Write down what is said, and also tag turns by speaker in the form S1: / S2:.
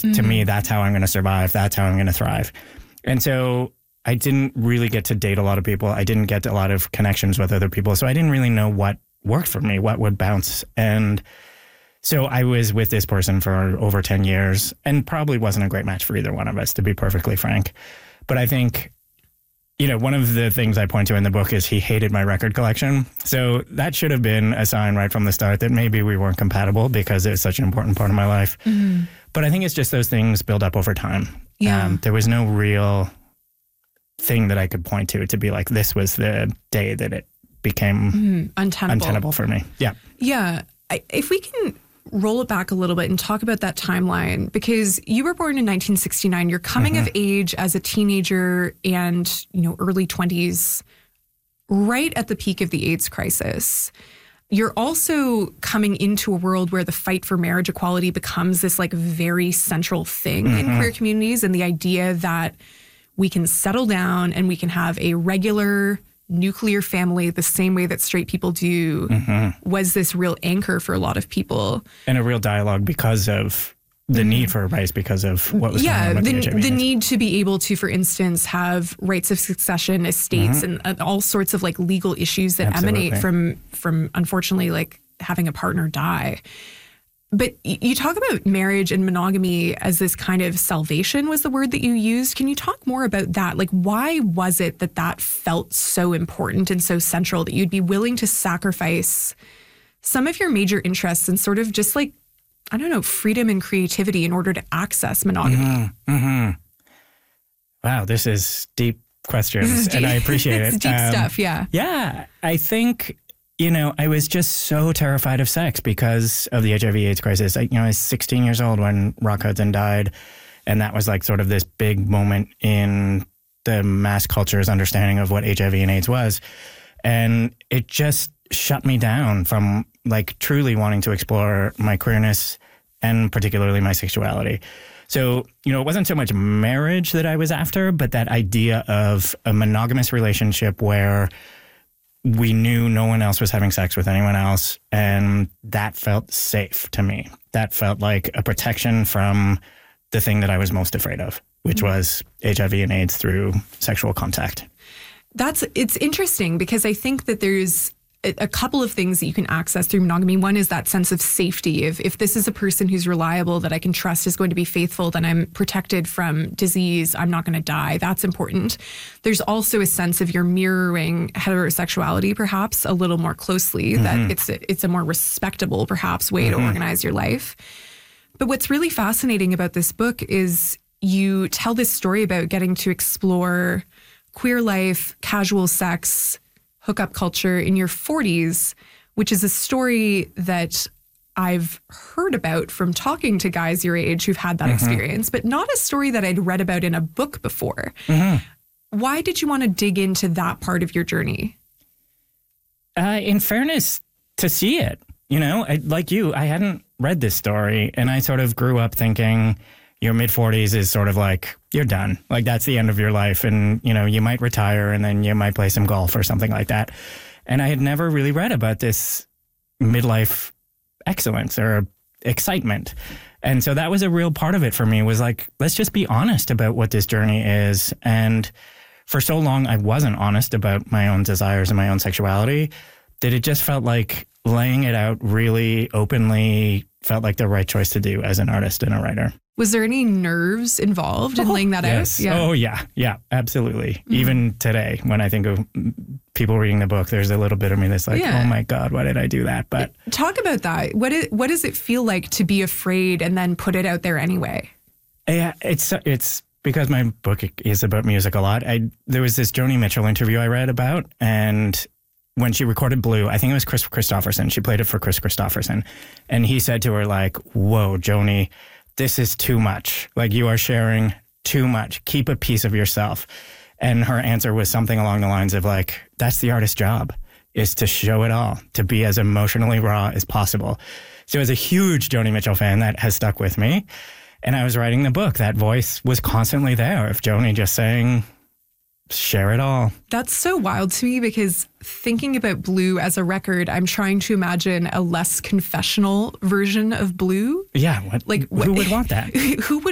S1: to me, that's how I'm going to survive. That's how I'm going to thrive. And so I didn't really get to date a lot of people. I didn't get a lot of connections with other people. So I didn't really know what worked for me, what would bounce. And so I was with this person for over 10 years and probably wasn't a great match for either one of us, to be perfectly frank. But I think, you know, one of the things I point to in the book is he hated my record collection. So that should have been a sign right from the start that maybe we weren't compatible because it was such an important part of my life. But I think it's just those things build up over time.
S2: Yeah.
S1: There was no real thing that I could point to be like, this was the day that it became untenable for me. Yeah.
S2: Yeah. If we can roll it back a little bit and talk about that timeline, because you were born in 1969. You're coming of age as a teenager and, you know, early 20s, right at the peak of the AIDS crisis. You're also coming into a world where the fight for marriage equality becomes this like very central thing in queer communities, and the idea that we can settle down and we can have a regular nuclear family the same way that straight people do was this real anchor for a lot of people.
S1: And a real dialogue because of the need for rights, because of what was going on with
S2: the need to be able to, for instance, have rights of succession, estates, and all sorts of like legal issues that emanate from unfortunately like having a partner die. But you talk about marriage and monogamy as this kind of salvation was the word that you used. Can you talk more about that? Like, why was it that that felt so important and so central that you'd be willing to sacrifice some of your major interests and sort of just like, I don't know, freedom and creativity in order to access monogamy?
S1: Wow, this is deep questions, and I appreciate it.
S2: It's deep stuff, yeah.
S1: Yeah, I think, you know, I was just so terrified of sex because of the HIV/AIDS crisis. I was 16 years old when Rock Hudson died, and that was like sort of this big moment in the mass culture's understanding of what HIV and AIDS was. And it just shut me down from like truly wanting to explore my queerness and particularly my sexuality. So, you know, it wasn't so much marriage that I was after, but that idea of a monogamous relationship where we knew no one else was having sex with anyone else, and that felt safe to me. That felt like a protection from the thing that I was most afraid of, which was HIV and AIDS through sexual contact.
S2: It's interesting because I think that there's a couple of things that you can access through monogamy. One is that sense of safety. If this is a person who's reliable, that I can trust is going to be faithful, then I'm protected from disease, I'm not going to die. That's important. There's also a sense of you're mirroring heterosexuality perhaps a little more closely, that it's a more respectable perhaps way to organize your life. But what's really fascinating about this book is you tell this story about getting to explore queer life, casual sex, hookup culture in your 40s, which is a story that I've heard about from talking to guys your age who've had that experience, but not a story that I'd read about in a book before. Why did you want to dig into that part of your journey?
S1: In fairness, to see it, you know, like you, I hadn't read this story, and I sort of grew up thinking your mid-40s is sort of like, you're done. Like, that's the end of your life. And, you know, you might retire and then you might play some golf or something like that. And I had never really read about this midlife excellence or excitement. And so that was a real part of it for me, was like, let's just be honest about what this journey is. And for so long, I wasn't honest about my own desires and my own sexuality, that it just felt like laying it out really openly felt like the right choice to do as an artist and a writer.
S2: Was there any nerves involved in laying that out?
S1: Yeah. Oh, yeah. Yeah, absolutely. Even today, when I think of people reading the book, there's a little bit of me that's like, oh my God, why did I do that? But
S2: talk about that. What does it feel like to be afraid and then put it out there anyway?
S1: Yeah, it's because my book is about music a lot. There was this Joni Mitchell interview I read about, and when she recorded Blue, I think it was Chris Christopherson. She played it for Chris Christopherson. And he said to her, like, whoa, Joni, this is too much. Like, you are sharing too much. Keep a piece of yourself. And her answer was something along the lines of like, that's the artist's job, is to show it all, to be as emotionally raw as possible. So as a huge Joni Mitchell fan, that has stuck with me. And I was writing the book, that voice was constantly there of Joni just saying, share it all. That's
S2: so wild to me, because thinking about Blue as a record, I'm trying to imagine a less confessional version of Blue.
S1: Yeah. Who would want that?
S2: Who